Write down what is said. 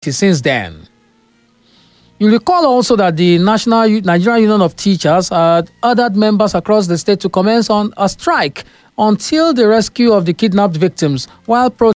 since then. You recall also that the Nigerian Union of Teachers had ordered members across the state to commence on a strike until the rescue of the kidnapped victims, while